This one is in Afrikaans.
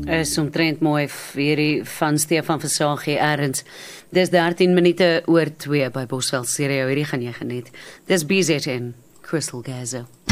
Is omtrent mooi hierdie van Stefan Versagie Erns. Dis 13 minute oor 2 by Bosveld Stereo. Hierdie gaan jy geniet. Dis BZN, Crystal Gaza.